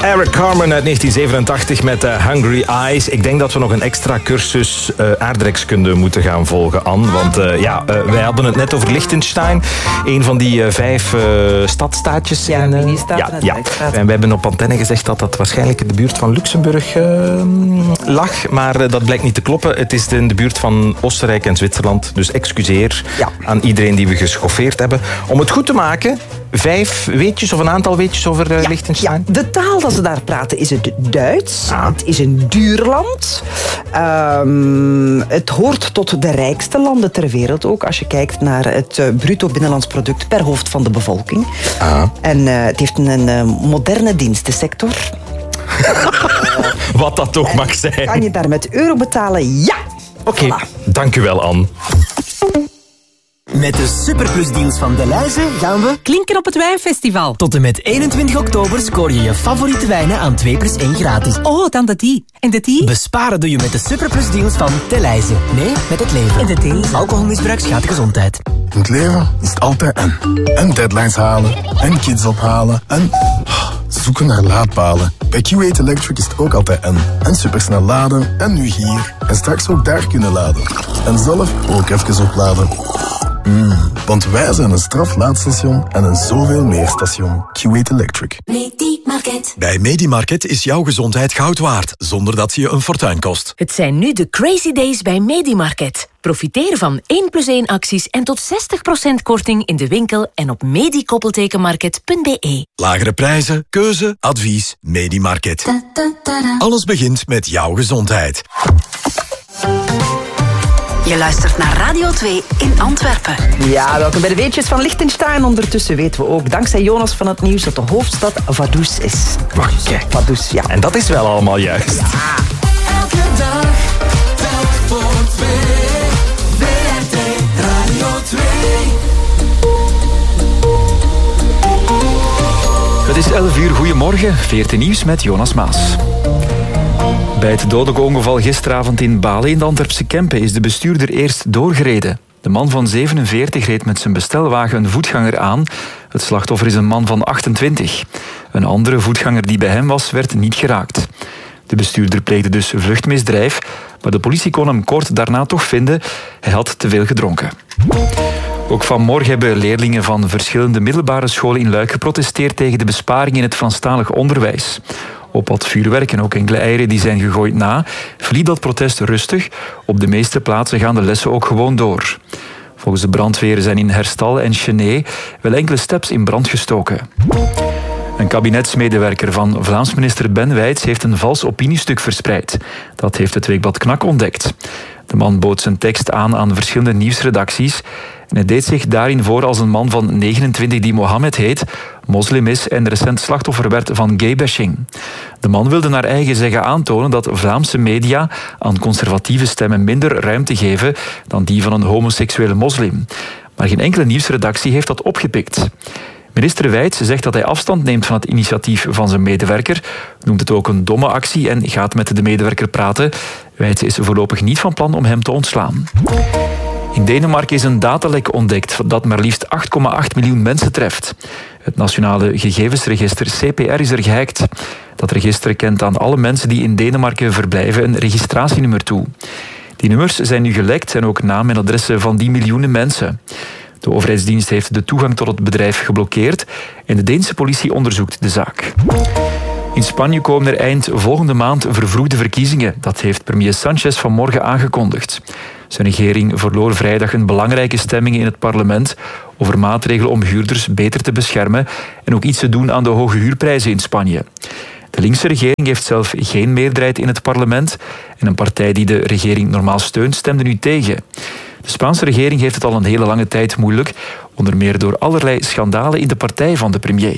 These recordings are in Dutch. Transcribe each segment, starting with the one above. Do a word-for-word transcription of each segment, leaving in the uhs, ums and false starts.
Eric Carmen uit negentien zevenentachtig met uh, Hungry Eyes. Ik denk dat we nog een extra cursus uh, aardrijkskunde moeten gaan volgen, Anne. Want uh, ja, uh, wij hadden het net over Liechtenstein. Een van die uh, vijf uh, stadstaatjes. Ja, in, uh, mini-staten. Ja, ja. En we hebben op antenne gezegd dat dat waarschijnlijk in de buurt van Luxemburg uh, lag. Maar uh, dat blijkt niet te kloppen. Het is in de buurt van Oostenrijk en Zwitserland. Dus excuseer ja. aan iedereen die we geschoffeerd hebben. Om het goed te maken, vijf weetjes of een aantal weetjes over uh, ja, Liechtenstein. Ja. De taal dat ze daar praten is het Duits. Ah. Het is een duur land. Um, het hoort tot de rijkste landen ter wereld ook. Als je kijkt naar het uh, bruto binnenlands product per hoofd van de bevolking. Ah. En uh, het heeft een, een uh, moderne dienstensector. Wat dat toch mag zijn. Kan je daar met euro betalen? Ja! Oké, okay. Voilà. Dank u wel, Anne. Met de Superplus-deals van Delhaize gaan we klinken op het wijnfestival. Tot en met eenentwintig oktober scoor je je favoriete wijnen aan twee plus één gratis. Oh, dan de die. En de die? Besparen doe je met de Superplus-deals van Delhaize. Nee, met het leven. En de deze? Alcoholmisbruik schaadt gezondheid. In het leven is het altijd en. En deadlines halen. En kids ophalen. En zoeken naar laadpalen. Bij Q eight Electric is het ook altijd en. En supersnel laden. En nu hier. En straks ook daar kunnen laden. En zelf ook even opladen. Mm, want wij zijn een straflaadstation en een zoveel meer station. Q eight Electric. Medimarket. Bij Medimarket is jouw gezondheid goud waard, zonder dat ze je een fortuin kost. Het zijn nu de Crazy Days bij Medimarket. Profiteer van één plus één acties en tot zestig procent korting in de winkel en op medikoppeltekenmarket punt be. Lagere prijzen, keuze, advies, Medimarket. Da, da, da, da. Alles begint met jouw gezondheid. Je luistert naar Radio twee in Antwerpen. Ja, welkom bij de weetjes van Liechtenstein. Ondertussen weten we ook, dankzij Jonas van het Nieuws, dat de hoofdstad Vaduz is. Wacht, kijk. Vaduz, ja. En dat is wel allemaal juist. Ja. Elke dag, telk voor twee. W R T Radio twee. Het is elf uur, goedemorgen. V R T Nieuws met Jonas Maas. Bij het dodelijke ongeval gisteravond in Balen in de Antwerpse Kempen is de bestuurder eerst doorgereden. De man van zevenenveertig reed met zijn bestelwagen een voetganger aan. Het slachtoffer is een man van achtentwintig. Een andere voetganger die bij hem was, werd niet geraakt. De bestuurder pleegde dus vluchtmisdrijf, maar de politie kon hem kort daarna toch vinden. Hij had te veel gedronken. Ook vanmorgen hebben leerlingen van verschillende middelbare scholen in Luik geprotesteerd tegen de besparing in het Franstalig onderwijs. Op wat vuurwerk en ook enkele eieren die zijn gegooid na, verliep dat protest rustig. Op de meeste plaatsen gaan de lessen ook gewoon door. Volgens de brandweer zijn in Herstal en Cheney wel enkele steps in brand gestoken. Een kabinetsmedewerker van Vlaams minister Ben Wijts heeft een vals opiniestuk verspreid. Dat heeft het weekblad Knak ontdekt. De man bood zijn tekst aan aan verschillende nieuwsredacties en hij deed zich daarin voor als een man van negenentwintig die Mohammed heet, moslim is en recent slachtoffer werd van gaybashing. De man wilde naar eigen zeggen aantonen dat Vlaamse media aan conservatieve stemmen minder ruimte geven dan die van een homoseksuele moslim. Maar geen enkele nieuwsredactie heeft dat opgepikt. Minister Wijts zegt dat hij afstand neemt van het initiatief van zijn medewerker, noemt het ook een domme actie en gaat met de medewerker praten. Wijts is voorlopig niet van plan om hem te ontslaan. In Denemarken is een datalek ontdekt dat maar liefst acht komma acht miljoen mensen treft. Het nationale gegevensregister C P R is er gehackt. Dat register kent aan alle mensen die in Denemarken verblijven een registratienummer toe. Die nummers zijn nu gelekt en ook namen en adressen van die miljoenen mensen. De overheidsdienst heeft de toegang tot het bedrijf geblokkeerd en de Deense politie onderzoekt de zaak. In Spanje komen er eind volgende maand vervroegde verkiezingen. Dat heeft premier Sanchez vanmorgen aangekondigd. Zijn regering verloor vrijdag een belangrijke stemming in het parlement over maatregelen om huurders beter te beschermen en ook iets te doen aan de hoge huurprijzen in Spanje. De linkse regering heeft zelf geen meerderheid in het parlement en een partij die de regering normaal steunt stemde nu tegen. De Spaanse regering heeft het al een hele lange tijd moeilijk, onder meer door allerlei schandalen in de partij van de premier.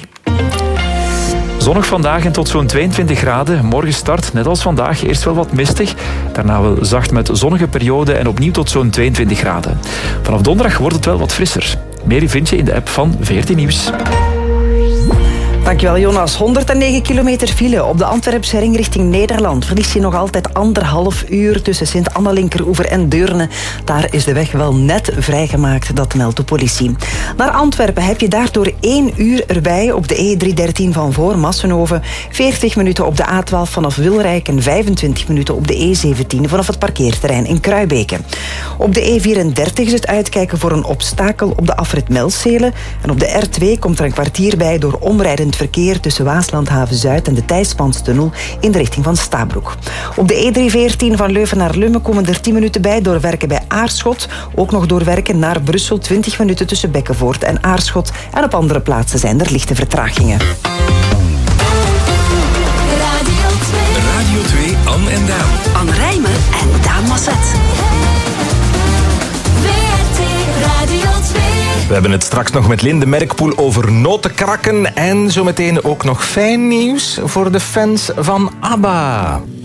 Zonnig vandaag en tot zo'n tweeëntwintig graden. Morgen start, net als vandaag, eerst wel wat mistig. Daarna wel zacht met zonnige periode en opnieuw tot zo'n tweeëntwintig graden. Vanaf donderdag wordt het wel wat frisser. Meer vind je in de app van V R T Nieuws. Dank Dankjewel Jonas. honderdnegen kilometer file op de Antwerpse ring richting Nederland. Verlies je nog altijd anderhalf uur tussen Sint-Anna-Linkeroever en Deurne. Daar is de weg wel net vrijgemaakt, dat meldt de politie. Naar Antwerpen heb je daardoor één uur erbij op de E driehonderddertien van voor Massenhoven, veertig minuten op de A twaalf vanaf Wilrijk en vijfentwintig minuten op de E zeventien vanaf het parkeerterrein in Kruibeke. Op de E vierendertig is het uitkijken voor een obstakel op de afrit Melzele en op de R twee komt er een kwartier bij door omrijdend verkeer tussen Waaslandhaven-Zuid en de Thijspanstunnel in de richting van Stabroek. Op de E driehonderdveertien van Leuven naar Lummen komen er tien minuten bij door werken bij Aarschot. Ook nog door werken naar Brussel, twintig minuten tussen Bekkenvoort en Aarschot. En op andere plaatsen zijn er lichte vertragingen. Radio twee, Anne en Daan. Anne Rijmen en Daan Masset. We hebben het straks nog met Linde Merkpoel over notenkrakken en zometeen ook nog fijn nieuws voor de fans van ABBA.